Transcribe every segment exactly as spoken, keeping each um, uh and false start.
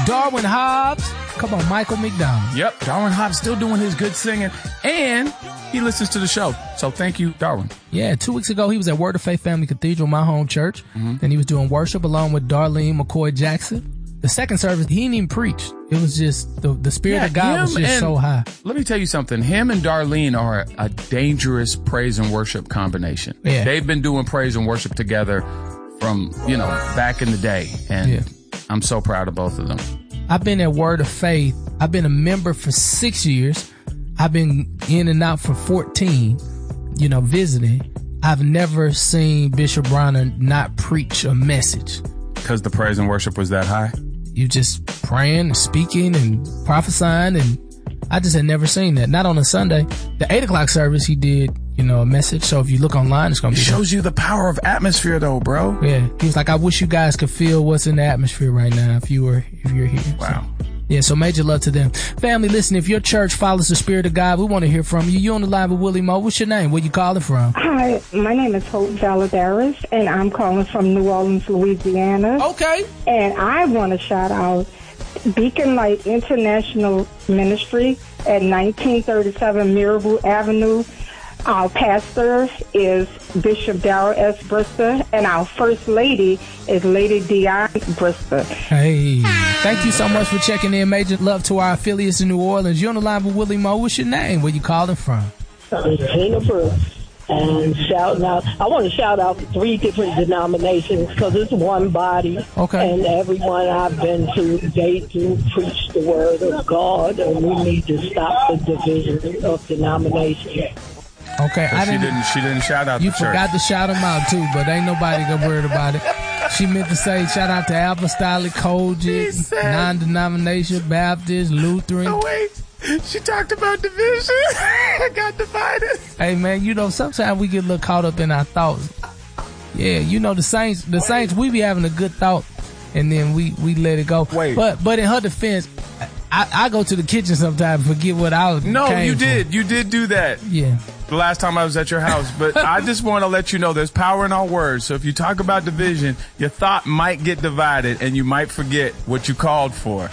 Darwin Hobbs. Come on, Michael McDonald. Yep, Darwin Hobbs still doing his good singing, and he listens to the show. So thank you, Darwin. Yeah, two weeks ago, he was at Word of Faith Family Cathedral, my home church, Mm-hmm. and he was doing worship along with Darlene McCoy Jackson. The second service, he didn't even preach. It was just, the, the Spirit Yeah, of God was him just and- so high. Let me tell you something. Him and Darlene are a dangerous praise and worship combination. Yeah. They've been doing praise and worship together from, you know, back in the day. And Yeah. I'm so proud of both of them. I've been at Word of Faith. I've been a member for six years. I've been in and out for fourteen, you know, visiting. I've never seen Bishop Bronner not preach a message. Because the praise and worship was that high? You just praying and speaking and prophesying, and I just had never seen that. Not on a Sunday. The eight o'clock service, he did, you know, a message. So if you look online, it's going It to be shows you the power of atmosphere, though, bro. there. Yeah. He was like, I wish you guys could feel what's in the atmosphere right now if you were, if you're here. Wow. So, yeah, so major love to them. Family, listen, if your church follows the Spirit of God, we want to hear from you. You on the line with Willie Moe. What's your name? Where you calling from? Hi, my name is Hope Valadares, and I'm calling from New Orleans, Louisiana. Okay. And I want to shout out Beacon Light International Ministry at nineteen thirty-seven Mirabeau Avenue. Our pastor is Bishop Darrell S. Brister, and our First Lady is Lady Dion Brister. Hey, thank you so much for checking in. Major love to our affiliates in New Orleans. You're on the line with Willie Moe. What's your name? Where you calling from? It's Gina Brooks. And shouting out, I want to shout out three different denominations because it's one body. Okay. And everyone I've been to, they do preach the word of God, and we need to stop the division of denominations. Okay, So I she didn't. didn't. She didn't shout out You the church. forgot to shout them out too, but ain't nobody gonna worry about it. She meant to say shout out to Apostolic, Kojic, said- non-denomination, Baptist, Lutheran. Oh wait, she talked about division. I got divided. Hey man, you know sometimes we get a little caught up in our thoughts. Yeah, you know the saints, the saints, we be having a good thought, and then we we let it go. Wait. but but in her defense, I, I go to the kitchen sometimes and forget what I was. No, came you from. did. You did do that. Yeah. The last time I was at your house, but I just want to let you know there's power in our words. So if you talk about division, your thought might get divided and you might forget what you called for.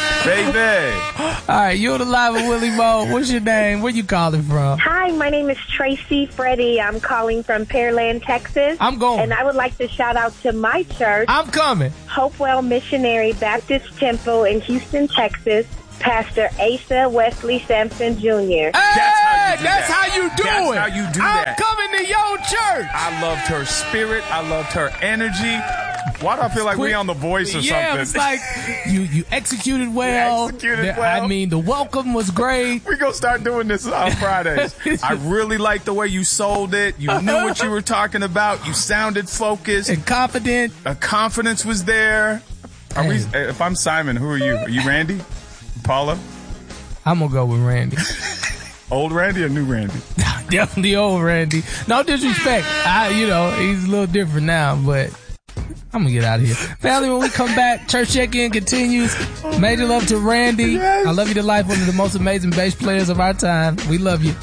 Baby. All right, you're the live with Willie Moe. What's your name? Where you calling from? Hi, my name is Tracy Freddie. I'm calling from Pearland, Texas. I'm going. And I would like to shout out to my church, I'm coming. Hopewell Missionary Baptist Temple in Houston, Texas. Pastor Asa Wesley Sampson Junior Hey, That's that's how how you you do do that. it. That's how you do I'm that. coming to your church. I loved her spirit. I loved her energy. Why do I feel like we on The Voice or yeah, something? it's like you you executed well. executed The- well. I mean, the welcome was great. We're going to start doing this on Fridays. I really liked the way you sold it. You knew what you were talking about. You sounded focused. And confident. A confidence was there. Are we, Hey. if I'm Simon, who are you? Are you Randy? Paula? I'm gonna go with Randy. Old Randy or new Randy? Definitely old Randy. No disrespect. I, you know, he's a little different now, but I'm gonna get out of here. Family, when we come back, church check-in continues. Major love to Randy. Yes. I love you to life, one of the most amazing bass players of our time. We love you.